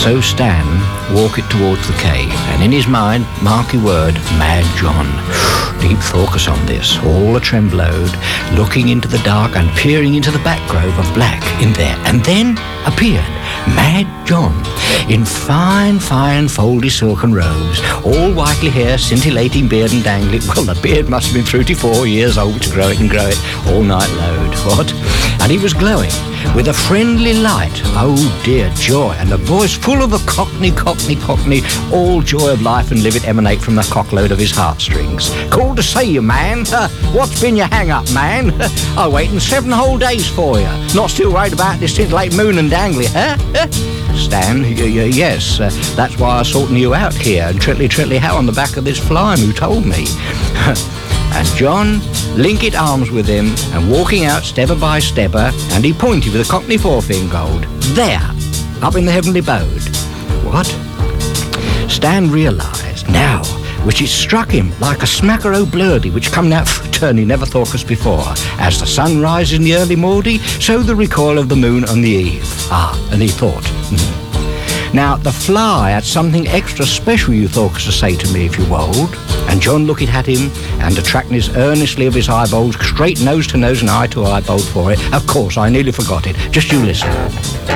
So Stan walked towards the cave, and in his mind, marky word, Mad John. Deep focus on this, all a-tremblowed, looking into the dark and peering into the back grove of black in there, and then appeared Mad John, in fine, foldy silken robes, all whitely hair, scintillating beard and dangling. Well, the beard must have been 34 years old to grow it all night load. What? And he was glowing with a friendly light. Oh dear, joy, and a voice full of a cockney, all joy of life and live it emanate from the cockload of his heartstrings. Called to see you, man. What's been your hang-up, man? I waiting 7 whole days for you. Not still worried about this scintillating moon and dangly, huh? Stan, yes, that's why I sorting you out here, and trittly how on the back of this fly who told me. And John linked arms with him, and walking out stepper by stepper, and he pointed with a cockney forefinger, there, up in the heavenly abode. What? Stan realised now, which it struck him like a smacker o' blurdy which come out for a turn he never thought us before. As the sun rises in the early mordy, so the recoil of the moon on the eve. And he thought, Now, the fly had something extra special you thought to say to me if you wold. And John looked at him, and attracting us earnestly of his eyeballs, straight nose to nose and eye to eyeball for it. Of course, I nearly forgot it. Just you listen.